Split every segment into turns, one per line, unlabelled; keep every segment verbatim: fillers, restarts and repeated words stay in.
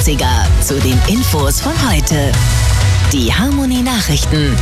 achtziger zu den Infos von heute. Die Harmony Nachrichten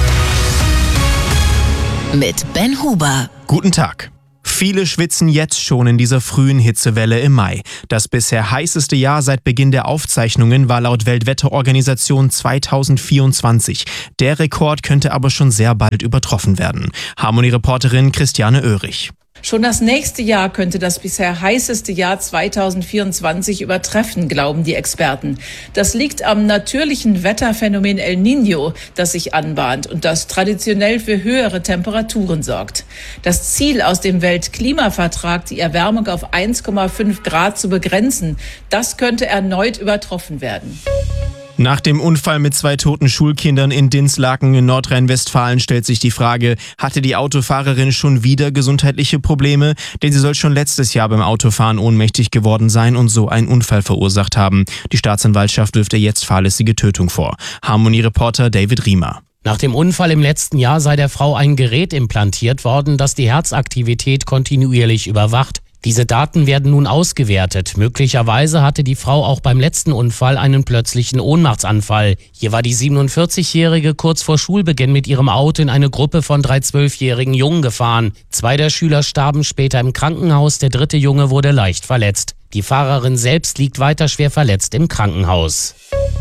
mit Ben Huber.
Guten Tag. Viele schwitzen jetzt schon in dieser frühen Hitzewelle im Mai. Das bisher heißeste Jahr seit Beginn der Aufzeichnungen war laut Weltwetterorganisation zweitausendvierundzwanzig. Der Rekord könnte aber schon sehr bald übertroffen werden. Harmony-Reporterin Christiane Oehrich.
Schon das nächste Jahr könnte das bisher heißeste Jahr zweitausendvierundzwanzig übertreffen, glauben die Experten. Das liegt am natürlichen Wetterphänomen El Niño, das sich anbahnt und das traditionell für höhere Temperaturen sorgt. Das Ziel aus dem Weltklimavertrag, die Erwärmung auf eins Komma fünf Grad zu begrenzen, das könnte erneut übertroffen werden.
Nach dem Unfall mit zwei toten Schulkindern in Dinslaken in Nordrhein-Westfalen stellt sich die Frage, hatte die Autofahrerin schon wieder gesundheitliche Probleme? Denn sie soll schon letztes Jahr beim Autofahren ohnmächtig geworden sein und so einen Unfall verursacht haben. Die Staatsanwaltschaft wirft ihr jetzt fahrlässige Tötung vor. Harmony-Reporter David Riemer.
Nach dem Unfall im letzten Jahr sei der Frau ein Gerät implantiert worden, das die Herzaktivität kontinuierlich überwacht. Diese Daten werden nun ausgewertet. Möglicherweise hatte die Frau auch beim letzten Unfall einen plötzlichen Ohnmachtsanfall. Hier war die siebenundvierzigjährige kurz vor Schulbeginn mit ihrem Auto in eine Gruppe von drei zwölfjährigen Jungen gefahren. Zwei der Schüler starben später im Krankenhaus, der dritte Junge wurde leicht verletzt. Die Fahrerin selbst liegt weiter schwer verletzt im Krankenhaus.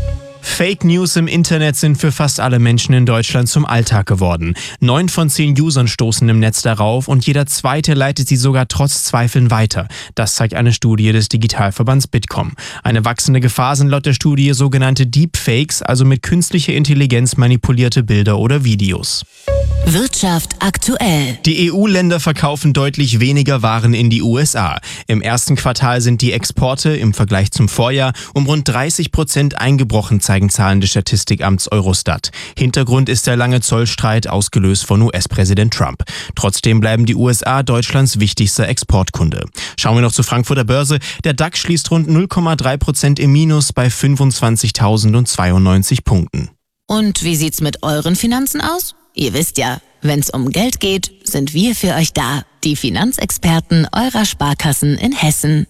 Fake News im Internet sind für fast alle Menschen in Deutschland zum Alltag geworden. Neun von zehn Usern stoßen im Netz darauf und jeder zweite leitet sie sogar trotz Zweifeln weiter. Das zeigt eine Studie des Digitalverbands Bitkom. Eine wachsende Gefahr sind laut der Studie sogenannte Deepfakes, also mit künstlicher Intelligenz manipulierte Bilder oder Videos.
Wirtschaft aktuell.
Die E U-Länder verkaufen deutlich weniger Waren in die U S A. Im ersten Quartal sind die Exporte im Vergleich zum Vorjahr um rund dreißig Prozent eingebrochen, zeigen Zahlen des Statistikamts Eurostat. Hintergrund ist der lange Zollstreit, ausgelöst von U S-Präsident Trump. Trotzdem bleiben die U S A Deutschlands wichtigster Exportkunde. Schauen wir noch zur Frankfurter Börse. Der DAX schließt rund null Komma drei Prozent im Minus bei fünfundzwanzigtausendzweiundneunzig Punkten.
Und wie sieht's mit euren Finanzen aus? Ihr wisst ja, wenn's um Geld geht, sind wir für euch da. Die Finanzexperten eurer Sparkassen in Hessen.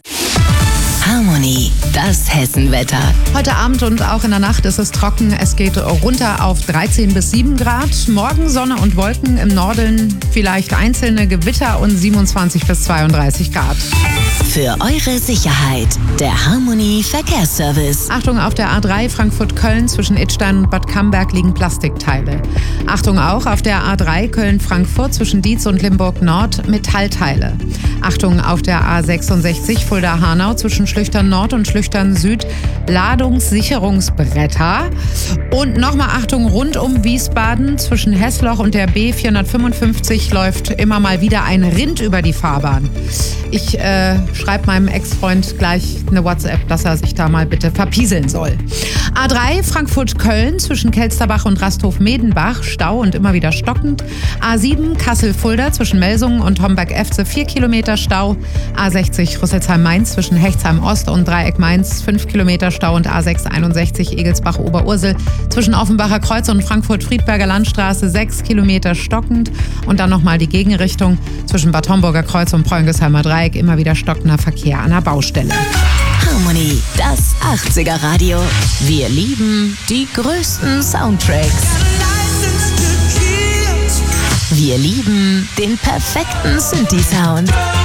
Harmony, das Hessenwetter.
Heute Abend und auch in der Nacht ist es trocken. Es geht runter auf dreizehn bis sieben Grad. Morgen Sonne und Wolken, im Norden vielleicht einzelne Gewitter und siebenundzwanzig bis zweiunddreißig Grad.
Für eure Sicherheit, der Harmony Verkehrsservice.
Achtung, auf der A drei Frankfurt-Köln zwischen Idstein und Bad Camberg liegen Plastikteile. Achtung auch auf der A drei Köln-Frankfurt zwischen Dietz und Limburg-Nord Metallteile. Achtung auf der A sechsundsechzig Fulda-Hanau zwischen Schlüchtern Nord und Schlüchtern Süd Ladungssicherungsbretter. Und nochmal Achtung, rund um Wiesbaden zwischen Hessloch und der B vierhundertfünfundfünfzig läuft immer mal wieder ein Rind über die Fahrbahn. Ich äh, schreibe meinem Ex-Freund gleich eine WhatsApp, dass er sich da mal bitte verpieseln soll. A drei Frankfurt-Köln zwischen Kelsterbach und Rasthof-Medenbach, Stau und immer wieder stockend. A sieben Kassel-Fulda zwischen Melsungen und Homberg-Efze, vier Kilometer Stau. A sechzig Rüsselsheim-Mainz zwischen Hechtsheim-Ost und Dreieck-Mainz, fünf Kilometer Stau. Und A sechs einundsechzig Egelsbach-Oberursel zwischen Offenbacher Kreuz und Frankfurt-Friedberger Landstraße, sechs Kilometer stockend. Und dann nochmal die Gegenrichtung zwischen Bad Homburger Kreuz und Preungesheimer Dreieck, immer wieder stockender Verkehr an der Baustelle.
Harmony, das achtziger Radio. Wir lieben die größten Soundtracks. Wir lieben den perfekten Synthi-Sound.